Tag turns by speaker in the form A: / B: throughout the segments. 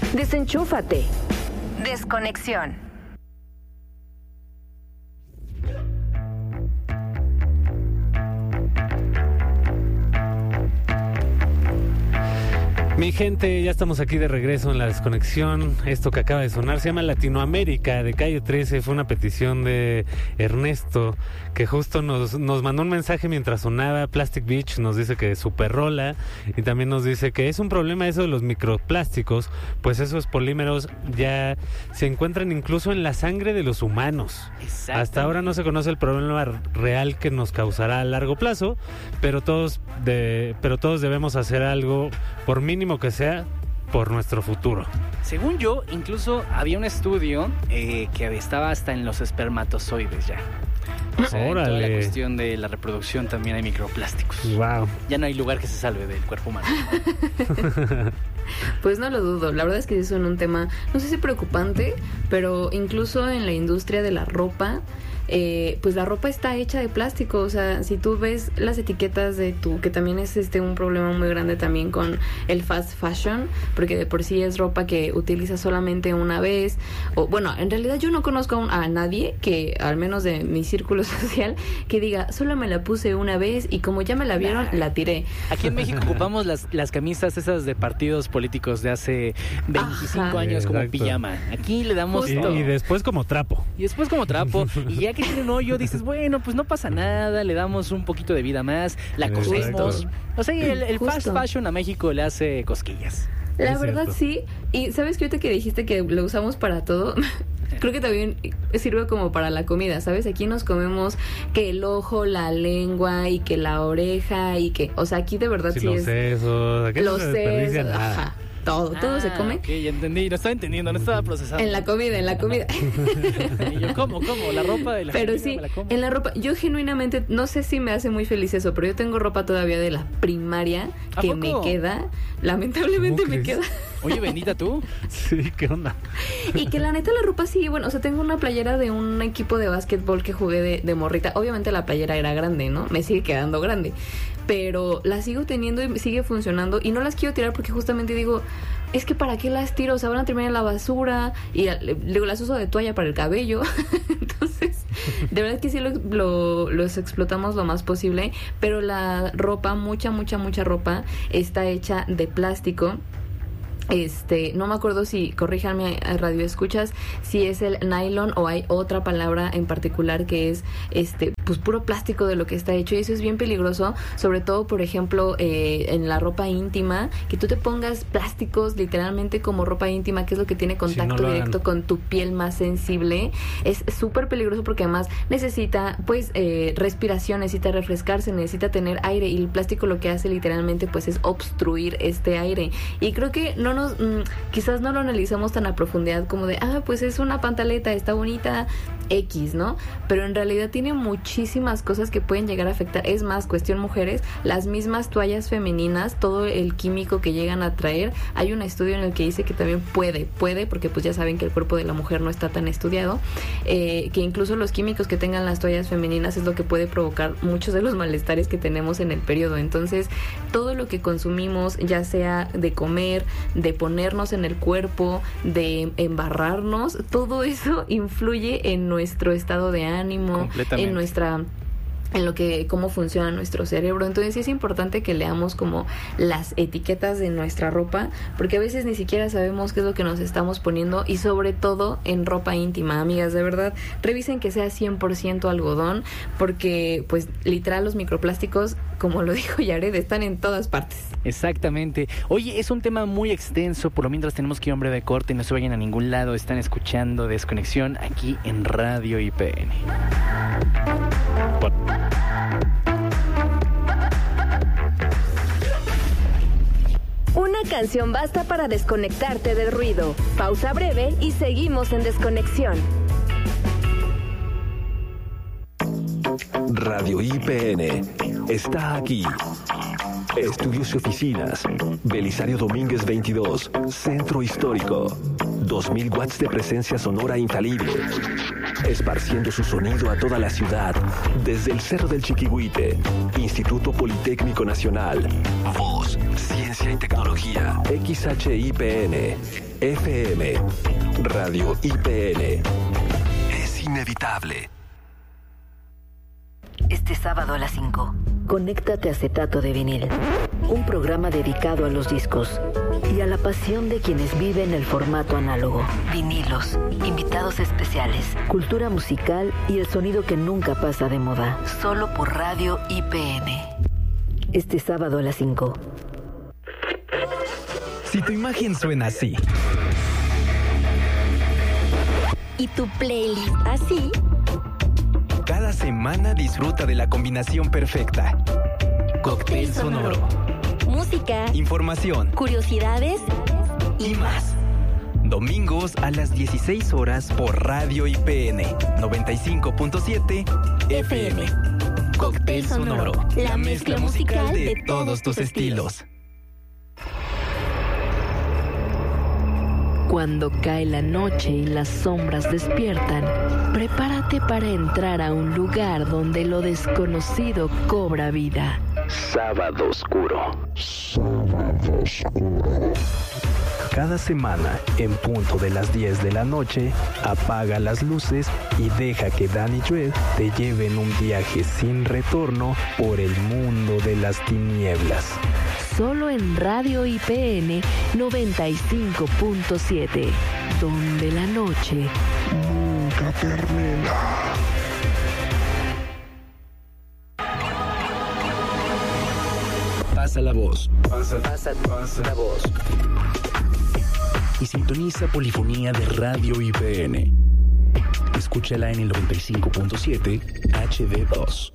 A: Desenchúfate. Desconexión.
B: Mi gente, ya estamos aquí de regreso en la desconexión. Esto que acaba de sonar se llama Latinoamérica, de Calle 13. Fue una petición de Ernesto, que justo nos mandó un mensaje mientras sonaba. Plastic Beach nos dice que es super rola, y también nos dice que es un problema eso de los microplásticos, pues esos polímeros ya se encuentran incluso en la sangre de los humanos. Hasta ahora no se conoce el problema real que nos causará a largo plazo, pero todos debemos hacer algo, por mínimo que sea, por nuestro futuro.
C: Según yo, incluso había un estudio que estaba hasta en los espermatozoides ya. O sea, en toda la cuestión de la reproducción también hay microplásticos.
B: Wow.
C: Ya no hay lugar que se salve del cuerpo humano.
D: Pues no lo dudo, la verdad es que es un tema, no sé si preocupante, pero incluso en la industria de la ropa, pues la ropa está hecha de plástico. O sea, si tú ves las etiquetas que también es un problema muy grande también con el fast fashion, porque de por sí es ropa que utilizas solamente una vez, o bueno, en realidad yo no conozco a nadie que, al menos de mi círculo social, que diga, solo me la puse una vez y como ya me la vieron, la tiré.
C: Aquí en México ocupamos las camisas esas de partidos políticos de hace 25 años como pijama. Aquí le damos
B: y después como trapo.
C: Y ya que tiene un hoyo, dices, bueno, pues no pasa nada, le damos un poquito de vida más, la cosemos. O sea, el fast fashion a México le hace cosquillas.
D: La verdad sí, y ¿sabes qué? Ahorita que dijiste que lo usamos para todo, creo que también sirve como para la comida, ¿sabes? Aquí nos comemos que el ojo, la lengua y que la oreja y que, o sea, aquí de verdad sí
B: los
D: es...
B: sesos, aquí
D: los
B: no se desperdicia
D: sesos,
B: nada.
D: ajá. Todo se come.
C: Ok, ya entendí, no estaba entendiendo, no estaba procesando.
D: En la comida.
C: Y yo, ¿cómo? La ropa de la
D: Pero sí,
C: me la como.
D: En la ropa, yo genuinamente, no sé si me hace muy feliz eso, pero yo tengo ropa todavía de la primaria que me queda, lamentablemente me queda.
C: Oye, bendita tú.
B: Sí, ¿qué onda?
D: Y que la neta la ropa sí, bueno, o sea, tengo una playera de un equipo de básquetbol que jugué de morrita. Obviamente la playera era grande, ¿no? Me sigue quedando grande, pero la sigo teniendo y sigue funcionando y no las quiero tirar porque justamente digo, es que ¿para qué las tiro? O sea, van a terminar en la basura y luego las uso de toalla para el cabello. Entonces, de verdad que sí los explotamos lo más posible, pero la ropa, mucha ropa está hecha de plástico. No me acuerdo si, corríjanme a radio escuchas, si es el nylon o hay otra palabra en particular que es pues puro plástico de lo que está hecho, y eso es bien peligroso, sobre todo por ejemplo en la ropa íntima, que tú te pongas plásticos literalmente como ropa íntima, que es lo que tiene contacto directo con tu piel más sensible. Es súper peligroso porque además necesita pues respiración, necesita refrescarse, necesita tener aire, y el plástico lo que hace literalmente pues es obstruir este aire, y creo que quizás no lo analizamos tan a profundidad como de, pues es una pantaleta, está bonita, X, ¿no? Pero en realidad tiene muchísimas cosas que pueden llegar a afectar. Es más, cuestión mujeres, las mismas toallas femeninas, todo el químico que llegan a traer, hay un estudio en el que dice que también puede, porque pues ya saben que el cuerpo de la mujer no está tan estudiado, que incluso los químicos que tengan las toallas femeninas es lo que puede provocar muchos de los malestares que tenemos en el periodo. Entonces, todo lo que consumimos, ya sea de comer, de ponernos en el cuerpo, de embarrarnos, todo eso influye en nuestro estado de ánimo, cómo funciona nuestro cerebro. Entonces sí es importante que leamos como las etiquetas de nuestra ropa, porque a veces ni siquiera sabemos qué es lo que nos estamos poniendo, y sobre todo en ropa íntima. Amigas, de verdad, revisen que sea 100% algodón, porque pues literal los microplásticos, como lo dijo Yared, están en todas partes.
C: Exactamente. Oye, es un tema muy extenso, por lo mientras tenemos que ir a un breve corte, no se vayan a ningún lado, están escuchando Desconexión aquí en Radio IPN.
A: Una canción basta para desconectarte del ruido. Pausa breve y seguimos en Desconexión.
E: Radio IPN está aquí. Estudios y oficinas. Belisario Domínguez 22. Centro Histórico. 2000 watts de presencia sonora infalible. Esparciendo su sonido a toda la ciudad. Desde el Cerro del Chiquihuite. Instituto Politécnico Nacional. Voz, Ciencia y Tecnología. XHIPN. FM, Radio IPN. Es inevitable.
A: Este sábado a las 5, conéctate a Acetato de Vinil, un programa dedicado a los discos y a la pasión de quienes viven el formato análogo. Vinilos, invitados especiales, cultura musical y el sonido que nunca pasa de moda. Solo por Radio IPN. Este sábado a las 5.
F: Si tu imagen suena así
G: y tu playlist así,
F: cada semana disfruta de la combinación perfecta. Cóctel sonoro.
G: Música,
F: información,
G: curiosidades
F: y más. Domingos a las 16 horas por Radio IPN 95.7 FM. Cóctel sonoro. La mezcla musical de todos tus estilos.
A: Cuando cae la noche y las sombras despiertan, prepárate para entrar a un lugar donde lo desconocido cobra vida.
E: Sábado Oscuro. Sábado Oscuro.
F: Cada semana, en punto de las 10 de la noche, apaga las luces y deja que Dan y Joel te lleven un viaje sin retorno por el mundo de las tinieblas.
A: Solo en Radio IPN 95.7, donde la noche nunca termina.
F: Pasa la voz. Pasa la voz. Y sintoniza Polifonía de Radio IPN. Escúchala en el 95.7 HD2.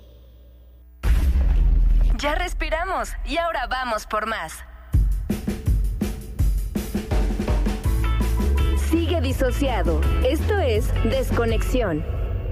A: Ya respiramos y ahora vamos por más. Sigue disociado. Esto es Desconexión.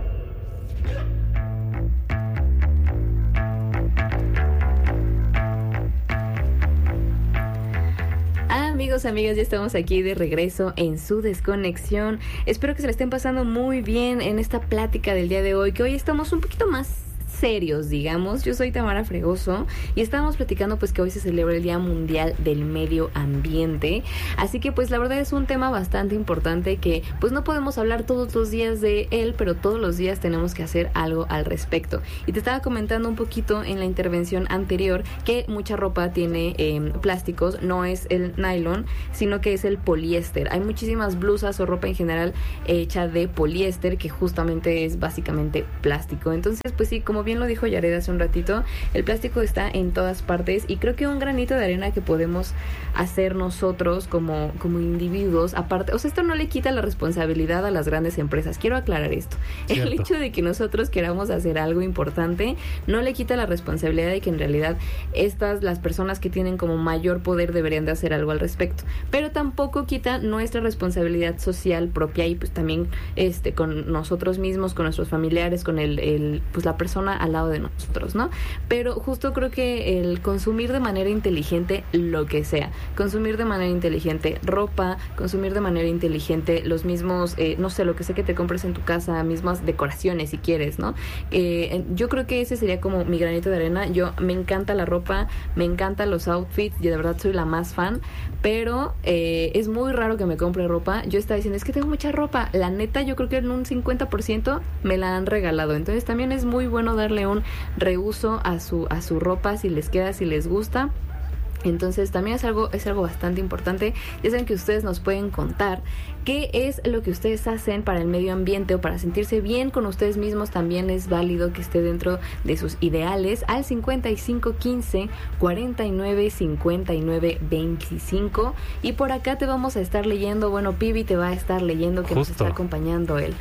D: Amigos, amigas, ya estamos aquí de regreso en su Desconexión. Espero que se la estén pasando muy bien en esta plática del día de hoy, que hoy estamos un poquito más serios, digamos. Yo soy Tamara Fregoso y estábamos platicando pues que hoy se celebra el Día Mundial del Medio Ambiente, así que pues la verdad es un tema bastante importante que pues no podemos hablar todos los días de él, pero todos los días tenemos que hacer algo al respecto. Y te estaba comentando un poquito en la intervención anterior que mucha ropa tiene plásticos, no es el nylon, sino que es el poliéster. Hay muchísimas blusas o ropa en general hecha de poliéster, que justamente es básicamente plástico. Entonces pues sí, como bien lo dijo Yared hace un ratito, el plástico está en todas partes y creo que un granito de arena que podemos hacer nosotros como individuos, aparte, o sea, esto no le quita la responsabilidad a las grandes empresas, quiero aclarar esto. Cierto. El hecho de que nosotros queramos hacer algo importante no le quita la responsabilidad de que en realidad las personas que tienen como mayor poder deberían de hacer algo al respecto, pero tampoco quita nuestra responsabilidad social propia y pues también con nosotros mismos, con nuestros familiares, con pues la persona al lado de nosotros, ¿no? Pero justo creo que el consumir de manera inteligente lo que sea, consumir de manera inteligente ropa, consumir de manera inteligente los mismos, no sé, lo que sea que te compres en tu casa, mismas decoraciones si quieres, ¿no? Yo creo que ese sería como mi granito de arena. Yo me encanta la ropa, me encantan los outfits, yo de verdad soy la más fan, pero es muy raro que me compre ropa. Yo estaba diciendo, es que tengo mucha ropa, la neta yo creo que en un 50% me la han regalado, entonces también es muy bueno darle un reuso a su ropa si les queda, si les gusta. Entonces también es algo bastante importante. Ya saben que ustedes nos pueden contar qué es lo que ustedes hacen para el medio ambiente o para sentirse bien con ustedes mismos. También es válido que esté dentro de sus ideales al 5515 49 59 25. Y por acá te vamos a estar leyendo, bueno, Pibi te va a estar leyendo, que nos está acompañando él.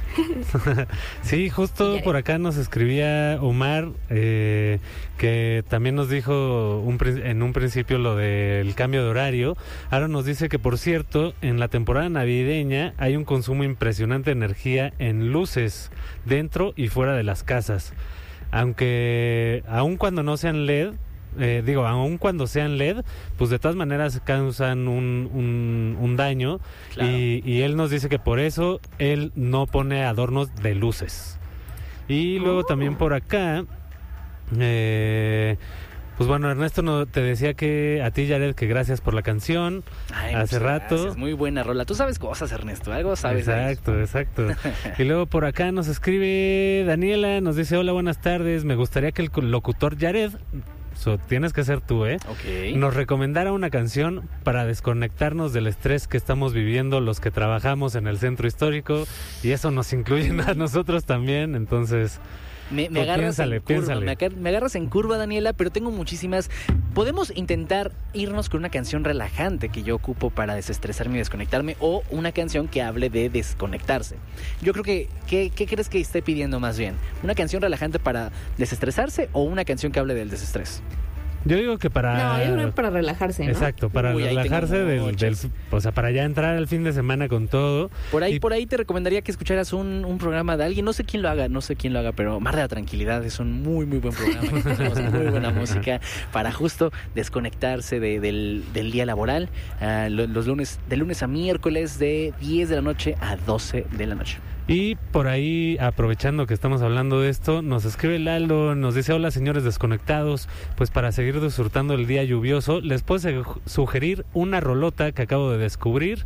B: Sí, justo por acá nos escribía Omar, que también nos dijo en un principio lo del cambio de horario. Ahora nos dice que, por cierto, en la temporada navideña hay un consumo impresionante de energía en luces dentro y fuera de las casas, aunque aun cuando no sean LED, aun cuando sean LED, pues de todas maneras causan un daño. Claro. Y él nos dice que por eso él no pone adornos de luces. Y luego también por acá Pues bueno, Ernesto te decía que a ti, Jared, que gracias por la canción. Hace rato.
C: Gracias, muy buena rola. Tú sabes cosas, Ernesto, algo sabes.
B: Exacto. Y luego por acá nos escribe Daniela, nos dice, hola, buenas tardes, me gustaría que el locutor Jared, tienes que ser tú,
C: Okay,
B: nos recomendara una canción para desconectarnos del estrés que estamos viviendo los que trabajamos en el centro histórico, y eso nos incluye a nosotros también, entonces...
C: Me agarras en curva, me agarras en curva, Daniela, pero tengo muchísimas. Podemos intentar irnos con una canción relajante que yo ocupo para desestresarme y desconectarme, o una canción que hable de desconectarse. Yo creo que, ¿qué crees que esté pidiendo más bien? ¿Una canción relajante para desestresarse o una canción que hable del desestrés?
B: Yo digo que para...
D: No, yo creo que para relajarse, ¿no?
B: Exacto, para relajarse o sea, para ya entrar al fin de semana con todo.
C: Por ahí te recomendaría que escucharas un programa de alguien, no sé quién lo haga, pero Mar de la Tranquilidad es un muy, muy buen programa. Tenemos muy buena música para justo desconectarse del día laboral. Los lunes, de lunes a miércoles, de 10 de la noche a 12 de la noche.
B: Y por ahí, aprovechando que estamos hablando de esto, nos escribe Lalo, nos dice, hola señores desconectados, pues para seguir disfrutando el día lluvioso, les puedo sugerir una rolota que acabo de descubrir,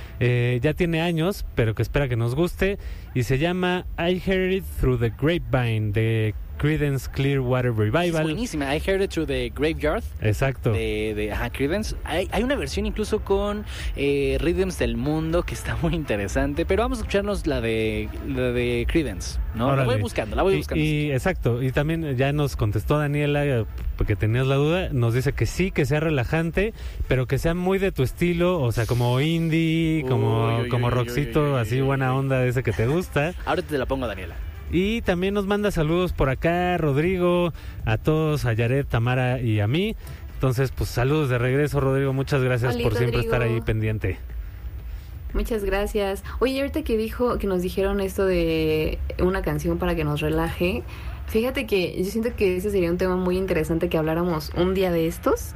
B: ya tiene años, pero que espera que nos guste, y se llama I Heard It Through the Grapevine, de Creedence Clearwater Revival.
C: Es buenísima, I Heard It Through the Graveyard.
B: Exacto.
C: De Creedence. Hay una versión incluso con Rhythms del Mundo que está muy interesante, pero vamos a escucharnos la de Creedence, ¿no?
B: Órale.
C: La voy buscando.
B: Y exacto, y también ya nos contestó Daniela, porque tenías la duda, nos dice que sí, que sea relajante, pero que sea muy de tu estilo, o sea, como indie, como rockcito, así buena onda de ese que te gusta.
C: Ahora te la pongo, Daniela.
B: Y también nos manda saludos por acá, Rodrigo, a todos, a Jared, Tamara y a mí. Entonces, pues saludos de regreso, Rodrigo. Muchas gracias por
D: Rodrigo.
B: siempre estar ahí pendiente.
D: Muchas gracias. Oye, ahorita que nos dijeron esto de una canción para que nos relaje, fíjate que yo siento que ese sería un tema muy interesante que habláramos un día de estos,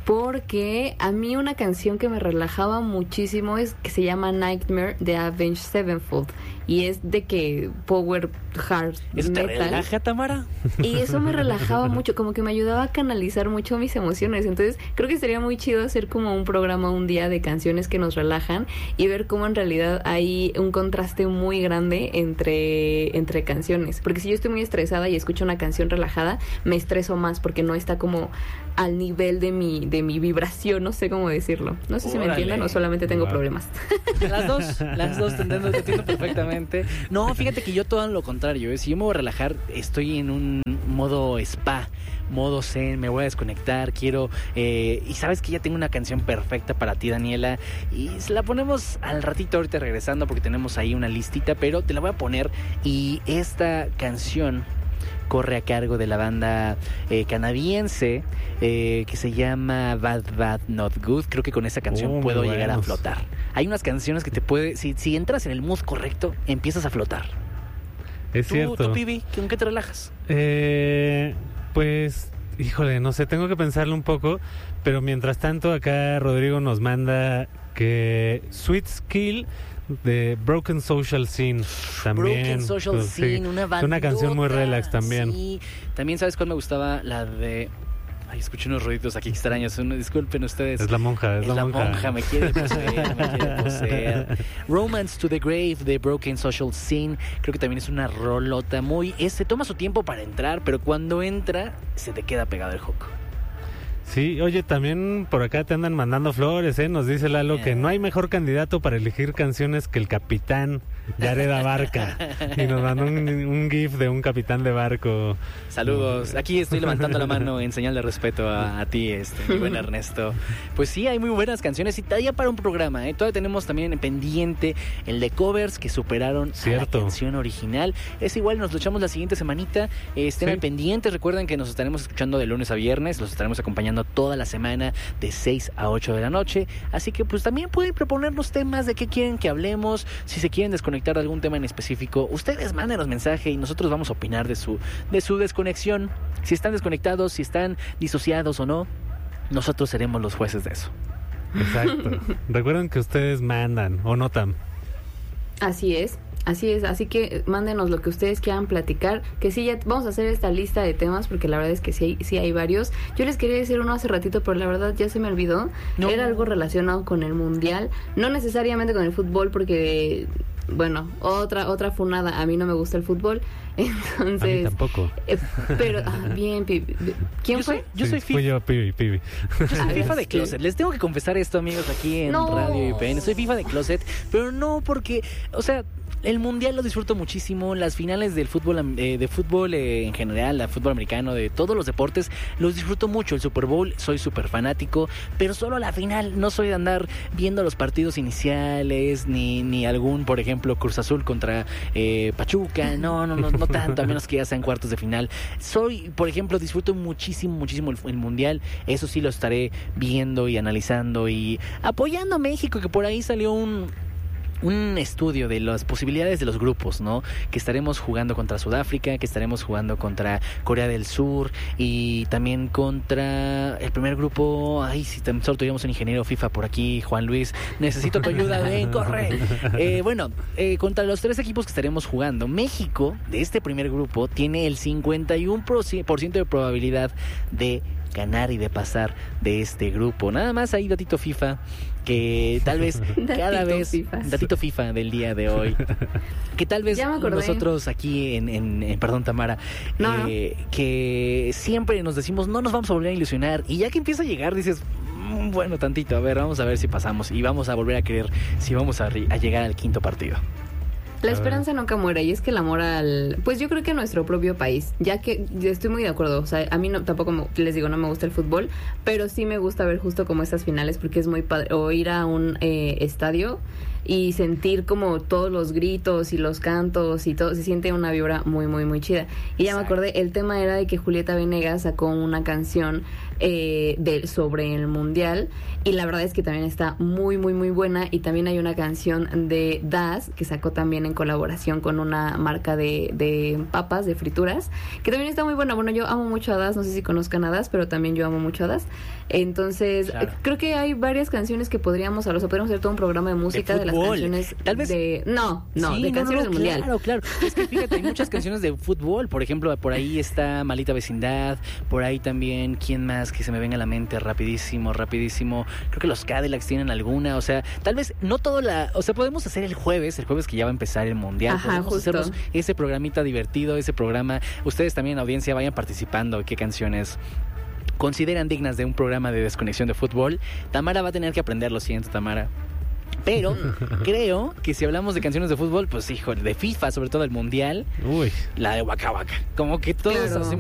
D: porque a mí una canción que me relajaba muchísimo es que se llama Nightmare de Avenged Sevenfold, y es de que power hard
C: ¿Eso
D: metal.
C: te relaja, Tamara?
D: Y eso me relajaba mucho, como que me ayudaba a canalizar mucho mis emociones. Entonces creo que sería muy chido hacer como un programa un día de canciones que nos relajan y ver cómo en realidad hay un contraste muy grande entre canciones. Porque si yo estoy muy estresada y escucho una canción relajada, me estreso más porque no está como al nivel de mi vibración, no sé cómo decirlo. No sé si me entienden o solamente tengo problemas.
C: Las dos te entiendo perfectamente. No, fíjate que yo todo lo contrario, si yo me voy a relajar, estoy en un modo spa, modo zen, me voy a desconectar, quiero... y sabes que ya tengo una canción perfecta para ti, Daniela, y se la ponemos al ratito ahorita regresando porque tenemos ahí una listita, pero te la voy a poner, y esta canción corre a cargo de la banda canadiense que se llama Bad Bad Not Good. Creo que con esa canción puedo llegar a flotar. Hay unas canciones que te puede... Si entras en el mood correcto, empiezas a flotar.
B: Es cierto.
C: ¿Tú, Pibi, con qué te relajas?
B: Pues, híjole, no sé, tengo que pensarlo un poco, pero mientras tanto acá Rodrigo nos manda que Sweet Skill de Broken Social Scene también.
C: Broken Social Scene,
B: sí,
C: una banda.
B: Es una canción muy relax también.
C: Sí, también sabes cuál me gustaba, la de... Ay, escuché unos ruiditos aquí extraños, disculpen ustedes.
B: Es la monja,
C: me quiere poseer, Romance to the Grave de Broken Social Scene, creo que también es una rolota muy... toma su tiempo para entrar, pero cuando entra, se te queda pegado el hook.
B: Sí, oye, también por acá te andan mandando flores, nos dice Lalo que no hay mejor candidato para elegir canciones que el capitán Jared Abarca. Y nos mandó un gif de un capitán de barco.
C: Saludos, aquí estoy levantando la mano en señal de respeto a ti, mi buen Ernesto. Pues sí, hay muy buenas canciones y todavía para un programa, todavía tenemos también pendiente el de covers que superaron a la canción original. Es igual, nos lo echamos la siguiente semanita, estén al pendientes, recuerden que nos estaremos escuchando de lunes a viernes, los estaremos acompañando toda la semana de 6 a 8 de la noche, así que pues también pueden proponernos temas de qué quieren que hablemos, si se quieren desconectar de algún tema en específico, ustedes mándenos mensaje y nosotros vamos a opinar de su desconexión, si están desconectados, si están disociados o no, nosotros seremos los jueces de eso.
B: Exacto. Recuerden que ustedes mandan, ¿o no, Tam?
D: Así es. Así es, así que mándenos lo que ustedes quieran platicar, que sí, ya vamos a hacer esta lista de temas, porque la verdad es que sí hay varios. Yo les quería decir uno hace ratito, pero la verdad ya se me olvidó.
C: No.
D: Era algo relacionado con el Mundial, no necesariamente con el fútbol, porque, bueno, otra funada, a mí no me gusta el fútbol, entonces...
B: A mí tampoco.
D: Pero, bien, ¿quién fue?
C: Yo soy
B: Fui yo, Pibi.
C: Yo soy FIFA de closet. Les tengo que confesar esto, amigos, aquí en Radio IPN. Soy FIFA de closet, pero no porque, o sea, el mundial lo disfruto muchísimo. Las finales del fútbol, en general, el fútbol americano, de todos los deportes, los disfruto mucho. El Super Bowl, soy súper fanático, pero solo la final. No soy de andar viendo los partidos iniciales, ni algún, por ejemplo, Cruz Azul contra Pachuca. No tanto, a menos que ya sean cuartos de final. Por ejemplo, disfruto muchísimo el mundial. Eso sí lo estaré viendo y analizando y apoyando a México, que por ahí salió un estudio de las posibilidades de los grupos, ¿no? Que estaremos jugando contra Sudáfrica, que estaremos jugando contra Corea del Sur y también contra el primer grupo. Ay, si solo tuviéramos un ingeniero FIFA por aquí, Juan Luis, necesito tu ayuda, ven, corre. Contra los 3 equipos que estaremos jugando, México, de este primer grupo, tiene el 51% de probabilidad de ganar y de pasar de este grupo. Nada más ahí, datito FIFA, que tal vez cada vez datito FIFA del día de hoy, que tal vez nosotros aquí perdón, Tamara, que siempre nos decimos no nos vamos a volver a ilusionar, y ya que empieza a llegar dices bueno, tantito, a ver, vamos a ver si pasamos y vamos a volver a creer si vamos a llegar al quinto partido.
D: La esperanza nunca muere, y es que el amor pues yo creo que a nuestro propio país, ya que estoy muy de acuerdo, o sea, a mí tampoco les digo, no me gusta el fútbol, pero sí me gusta ver justo como estas finales, porque es muy padre, o ir a un estadio y sentir como todos los gritos y los cantos y todo, se siente una vibra muy, muy, muy chida. Y ya me acordé, el tema era de que Julieta Venegas sacó una canción sobre el mundial, y la verdad es que también está muy, muy, muy buena. Y también hay una canción de Das que sacó también en colaboración con una marca de papas, de frituras, que también está muy buena. Bueno, yo amo mucho a Das, no sé si conozcan a Das, pero también yo amo mucho a Das. Entonces, creo que hay varias canciones que podríamos hacer todo un programa de música de las canciones.
C: Tal vez
D: de canciones del mundial.
C: Claro. Es que fíjate, hay muchas canciones de fútbol. Por ejemplo, por ahí está Maldita Vecindad. Por ahí también, ¿quién más que se me venga a la mente? Rapidísimo. Creo que los Cadillacs tienen alguna. O sea, tal vez no todo podemos hacer el jueves que ya va a empezar el mundial. Podemos hacernos ese programita divertido, ese programa. Ustedes también, audiencia, vayan participando. ¿Qué canciones consideran dignas de un programa de desconexión de fútbol? Tamara va a tener que aprender, lo siento, Tamara. Pero creo que si hablamos de canciones de fútbol, pues híjole, de FIFA, sobre todo el mundial, la de Waka Waka. Como que todos hacemos